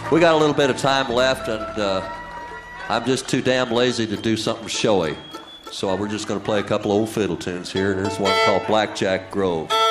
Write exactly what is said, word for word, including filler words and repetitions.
We got a little bit of time left, and uh, I'm just too damn lazy to do something showy. So we're just going to play a couple old fiddle tunes here. There's one called Blackjack Grove.